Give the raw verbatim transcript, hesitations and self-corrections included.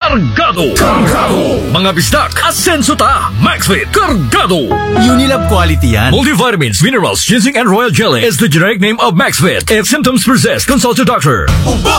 Kargado! Kargado! Mga bisdak, asenso ta! Maxfit, Kargado! Unilab quality yan. Multivitamins, minerals, ginseng, and royal jelly is the generic name of Maxfit. If symptoms persist, consult your doctor. Ubo!